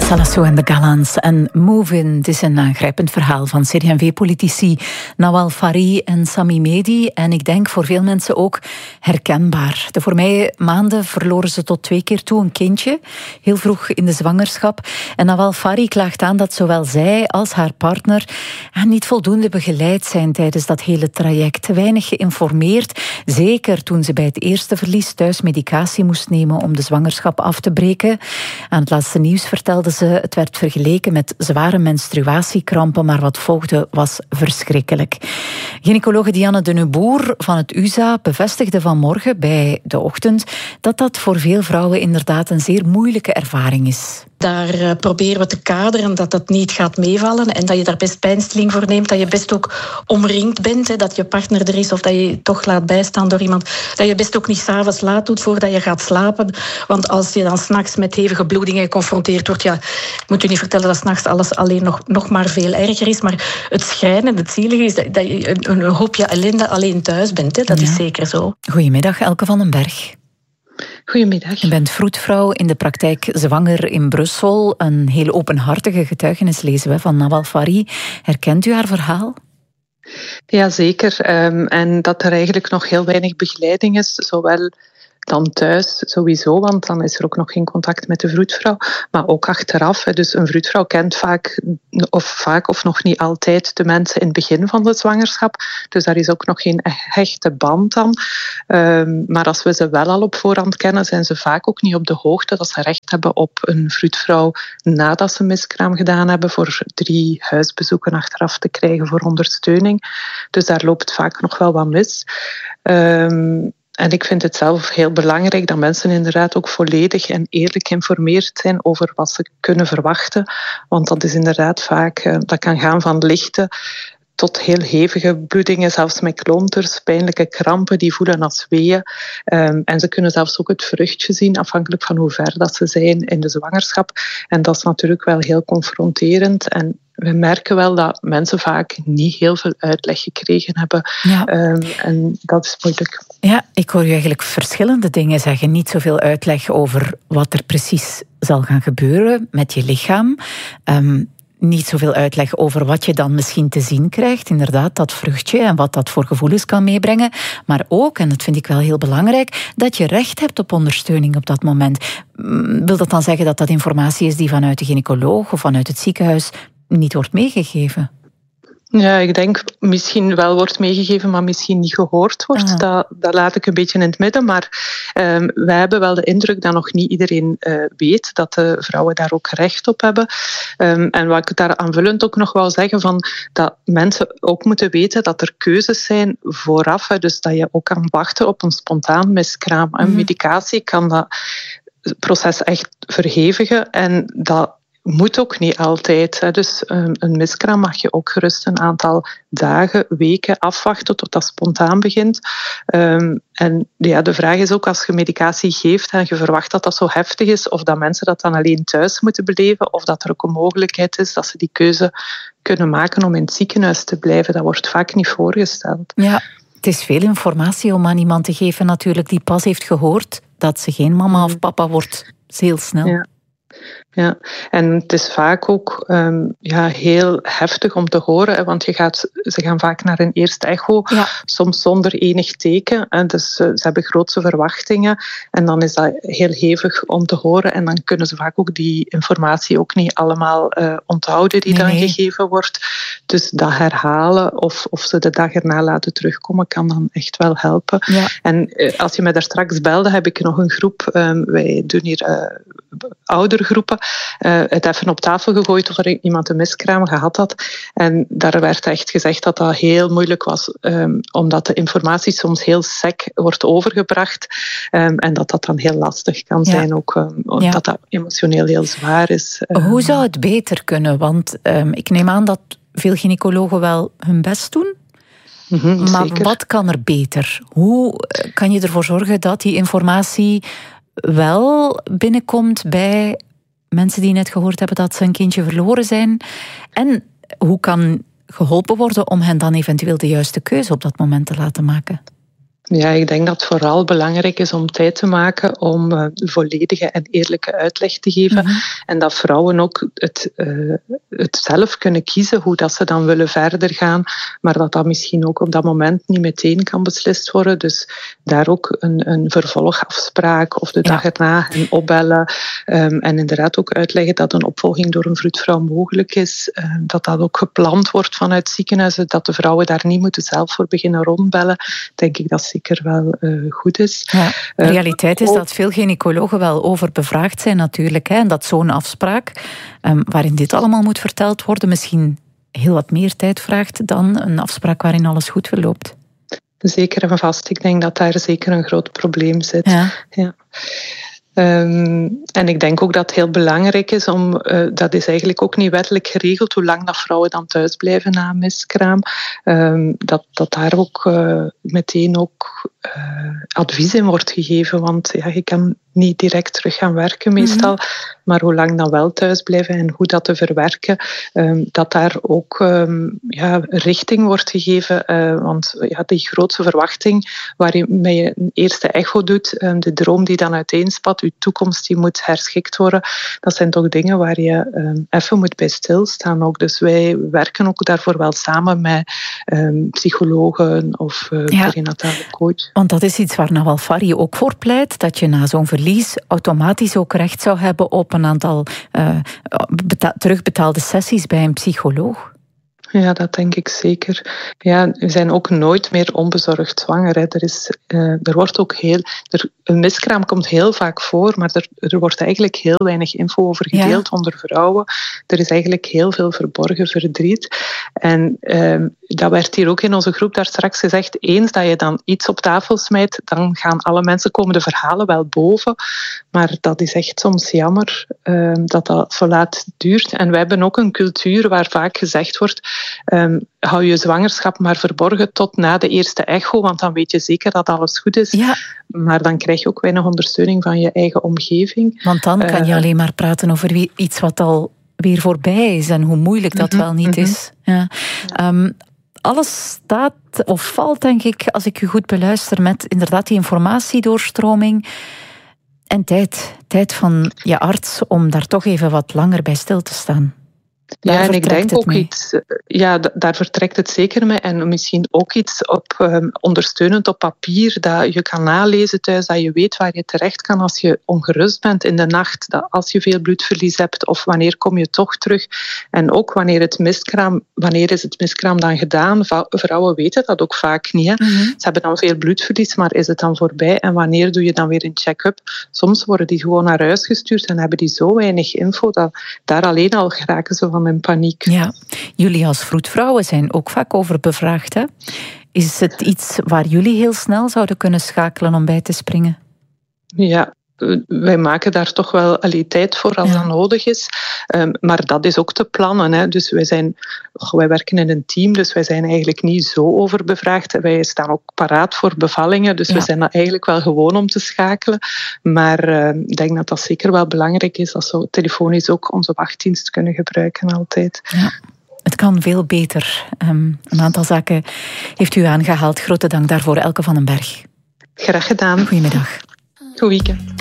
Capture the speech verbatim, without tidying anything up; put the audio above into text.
Salasso en de Gallants en Move In. Het is een aangrijpend verhaal van C D en V-politici Nawal Fari en Sami Mehdi. En ik denk voor veel mensen ook herkenbaar. De voorbije maanden verloren ze tot twee keer toe een kindje. Heel vroeg in de zwangerschap. En Nawal Fari klaagt aan dat zowel zij als haar partner niet voldoende begeleid zijn tijdens dat hele traject. Weinig geïnformeerd. Zeker toen ze bij het eerste verlies thuis medicatie moest nemen om de zwangerschap af te breken. Aan het laatste nieuws vertelde ze, het werd vergeleken met zware menstruatiekrampen, maar wat volgde was verschrikkelijk. Gynaecologe Dianne de Neuboer van het U Z A bevestigde vanmorgen bij De Ochtend dat dat voor veel vrouwen inderdaad een zeer moeilijke ervaring is. Daar uh, proberen we te kaderen dat dat niet gaat meevallen en dat je daar best pijnstilling voor neemt, dat je best ook omringd bent, hè, dat je partner er is of dat je je toch laat bijstaan door iemand, dat je best ook niet 's avonds laat doet voordat je gaat slapen. Want als je dan 's nachts met hevige bloedingen geconfronteerd wordt, ja, ik moet u niet vertellen dat 's nachts alles alleen nog, nog maar veel erger is, maar het schijnen, het zielige is dat, dat je een, een hoopje ellende alleen thuis bent. Hè. Dat ja. is zeker zo. Goedemiddag, Elke van den Berg. Goedemiddag. Je bent vroedvrouw in de praktijk zwanger in Brussel. Een heel openhartige getuigenis lezen we van Nawal Fari. Herkent u haar verhaal? Jazeker. Um, en dat er eigenlijk nog heel weinig begeleiding is, zowel dan thuis sowieso, want dan is er ook nog geen contact met de vroedvrouw, maar ook achteraf. Dus een vroedvrouw kent vaak of vaak of nog niet altijd de mensen in het begin van de zwangerschap. Dus daar is ook nog geen hechte band aan. Um, maar als we ze wel al op voorhand kennen, zijn ze vaak ook niet op de hoogte dat ze recht hebben op een vroedvrouw nadat ze miskraam gedaan hebben, voor drie huisbezoeken achteraf te krijgen voor ondersteuning. Dus daar loopt vaak nog wel wat mis. Um, En ik vind het zelf heel belangrijk dat mensen inderdaad ook volledig en eerlijk geïnformeerd zijn over wat ze kunnen verwachten. Want dat is inderdaad vaak, dat kan gaan van lichte tot heel hevige bloedingen, zelfs met klonters, pijnlijke krampen die voelen als weeën. Um, en ze kunnen zelfs ook het vruchtje zien, afhankelijk van hoe ver dat ze zijn in de zwangerschap. En dat is natuurlijk wel heel confronterend. En we merken wel dat mensen vaak niet heel veel uitleg gekregen hebben. Ja. Um, en dat is moeilijk. Ja, ik hoor u eigenlijk verschillende dingen zeggen. Niet zoveel uitleg over wat er precies zal gaan gebeuren met je lichaam. Um, Niet zoveel uitleg over wat je dan misschien te zien krijgt. Inderdaad, dat vruchtje en wat dat voor gevoelens kan meebrengen. Maar ook, en dat vind ik wel heel belangrijk, dat je recht hebt op ondersteuning op dat moment. Wil dat dan zeggen dat dat informatie is die vanuit de gynaecoloog of vanuit het ziekenhuis niet wordt meegegeven? Ja, ik denk misschien wel wordt meegegeven, maar misschien niet gehoord wordt. Dat, dat laat ik een beetje in het midden. Maar um, wij hebben wel de indruk dat nog niet iedereen uh, weet dat de vrouwen daar ook recht op hebben. Um, en wat ik daar aanvullend ook nog wou zeggen, van dat mensen ook moeten weten dat er keuzes zijn vooraf. Hè, dus dat je ook kan wachten op een spontaan miskraam. Mm-hmm. Medicatie kan dat proces echt verhevigen en dat moet ook niet altijd. Hè. Dus um, een miskraam mag je ook gerust een aantal dagen, weken afwachten tot dat spontaan begint. Um, en ja, de vraag is ook, als je medicatie geeft en je verwacht dat dat zo heftig is, of dat mensen dat dan alleen thuis moeten beleven, of dat er ook een mogelijkheid is dat ze die keuze kunnen maken om in het ziekenhuis te blijven. Dat wordt vaak niet voorgesteld. Ja, het is veel informatie om aan iemand te geven natuurlijk die pas heeft gehoord dat ze geen mama of papa wordt. Heel snel. Ja. Ja, en het is vaak ook um, ja, heel heftig om te horen, hè, want je gaat, ze gaan vaak naar een eerste echo, ja. soms zonder enig teken. En dus uh, ze hebben grootse verwachtingen en dan is dat heel hevig om te horen en dan kunnen ze vaak ook die informatie ook niet allemaal uh, onthouden die nee, dan nee. gegeven wordt. Dus dat herhalen of, of ze de dag erna laten terugkomen kan dan echt wel helpen. Ja. En uh, als je mij daar straks belde, heb ik nog een groep, um, wij doen hier uh, oudergroepen, Uh, het even op tafel gegooid of er iemand een miskraam gehad had. En daar werd echt gezegd dat dat heel moeilijk was, um, omdat de informatie soms heel sec wordt overgebracht um, en dat dat dan heel lastig kan ja. zijn, ook um, ja. dat dat emotioneel heel zwaar is. Um. Hoe zou het beter kunnen? Want um, ik neem aan dat veel gynaecologen wel hun best doen. Mm-hmm, maar zeker. Wat kan er beter? Hoe kan je ervoor zorgen dat die informatie wel binnenkomt bij mensen die net gehoord hebben dat ze een kindje verloren zijn? En hoe kan geholpen worden om hen dan eventueel de juiste keuze op dat moment te laten maken? Ja, ik denk dat het vooral belangrijk is om tijd te maken om uh, volledige en eerlijke uitleg te geven. Mm-hmm. En dat vrouwen ook het, uh, het zelf kunnen kiezen hoe dat ze dan willen verder gaan. Maar dat dat misschien ook op dat moment niet meteen kan beslist worden. Dus daar ook een, een vervolgafspraak of de dag ja. erna en opbellen. Um, en inderdaad ook uitleggen dat een opvolging door een vroedvrouw mogelijk is. Uh, dat dat ook gepland wordt vanuit ziekenhuizen. Dat de vrouwen daar niet moeten zelf voor beginnen rondbellen. Denk ik dat zeker wel uh, goed is. Ja, de realiteit is dat veel gynaecologen wel overbevraagd zijn natuurlijk. Hè, en dat zo'n afspraak, um, waarin dit allemaal moet verteld worden, misschien heel wat meer tijd vraagt dan een afspraak waarin alles goed verloopt. Zeker en vast. Ik denk dat daar zeker een groot probleem zit. Ja. Ja. Um, en ik denk ook dat het heel belangrijk is om, uh, dat is eigenlijk ook niet wettelijk geregeld, hoe lang dat vrouwen dan thuis blijven na een miskraam, um, dat, dat daar ook uh, meteen ook uh, advies in wordt gegeven, want ja, je kan niet direct terug gaan werken meestal, mm-hmm. maar hoe lang dan wel thuis blijven en hoe dat te verwerken, um, dat daar ook um, ja, richting wordt gegeven, uh, want ja, die grootste verwachting waarmee je een eerste echo doet, um, de droom die dan uiteenspat, je toekomst die moet herschikt worden, dat zijn toch dingen waar je um, even moet bij stilstaan ook. Dus wij werken ook daarvoor wel samen met um, psychologen of uh, ja. perinatale coach. Want dat is iets waar Nawal Farid ook voor pleit, dat je na zo'n verlies automatisch ook recht zou hebben op een aantal uh, beta- terugbetaalde sessies bij een psycholoog. Ja, dat denk ik zeker. Ja, we zijn ook nooit meer onbezorgd zwanger. Hè. Er, is, uh, er wordt ook heel... Er, een miskraam komt heel vaak voor, maar er, er wordt eigenlijk heel weinig info over gedeeld ja. onder vrouwen. Er is eigenlijk heel veel verborgen verdriet. En uh, dat werd hier ook in onze groep daar straks gezegd. Eens dat je dan iets op tafel smijt, dan gaan alle mensen komen de verhalen wel boven. Maar dat is echt soms jammer uh, dat dat zo laat duurt. En wij hebben ook een cultuur waar vaak gezegd wordt... Um, hou je zwangerschap maar verborgen tot na de eerste echo, want dan weet je zeker dat alles goed is. Ja. Maar dan krijg je ook weinig ondersteuning van je eigen omgeving. Want dan kan je uh, alleen maar praten over iets wat al weer voorbij is en hoe moeilijk dat mm-hmm, wel niet mm-hmm. is. Ja. Um, alles staat of valt, denk ik, als ik u goed beluister, met inderdaad die informatiedoorstroming en tijd. Tijd van je arts om daar toch even wat langer bij stil te staan. Daar ja, en ik denk ook mee. iets... Ja, d- daar vertrekt het zeker mee. En misschien ook iets op um, ondersteunend op papier, dat je kan nalezen thuis, dat je weet waar je terecht kan als je ongerust bent in de nacht, dat als je veel bloedverlies hebt, of wanneer kom je toch terug. En ook wanneer het miskraam... Wanneer is het miskraam dan gedaan? V- vrouwen weten dat ook vaak niet. Hè? Mm-hmm. Ze hebben dan veel bloedverlies, maar is het dan voorbij? En wanneer doe je dan weer een check-up? Soms worden die gewoon naar huis gestuurd en hebben die zo weinig info, dat daar alleen al geraken ze van in paniek. Ja, jullie als vroedvrouwen zijn ook vaak overbevraagd, hè? Is het iets waar jullie heel snel zouden kunnen schakelen om bij te springen? Ja, wij maken daar toch wel allee, tijd voor als ja. dat nodig is. Um, maar dat is ook te plannen. Hè. Dus wij, zijn, oh, wij werken in een team, dus wij zijn eigenlijk niet zo overbevraagd. Wij staan ook paraat voor bevallingen, dus ja. we zijn eigenlijk wel gewoon om te schakelen. Maar uh, ik denk dat dat zeker wel belangrijk is, dat we telefonisch ook onze wachtdienst kunnen gebruiken altijd. Ja. Het kan veel beter. Um, een aantal zaken heeft u aangehaald. Grote dank daarvoor, Elke van den Berg. Graag gedaan. Goedemiddag. Goed weekend.